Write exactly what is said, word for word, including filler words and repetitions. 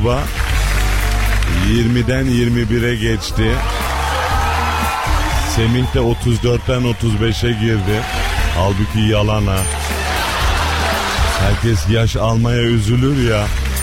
baba yirmiden yirmi bire geçti. Semih de otuz dörtten otuz beşe girdi. Halbuki yalan ha. Herkes yaş almaya üzülür ya.